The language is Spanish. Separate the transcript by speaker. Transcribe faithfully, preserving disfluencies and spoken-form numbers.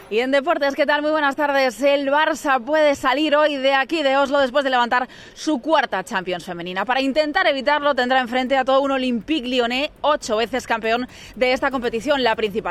Speaker 1: Y en deportes, ¿qué tal? Muy buenas tardes. El Barça puede salir hoy de aquí, de Oslo, después de levantar su cuarta Champions femenina. Para intentar evitarlo, tendrá enfrente a todo un Olympique Lyonnais, ocho veces campeón de esta competición, la principal.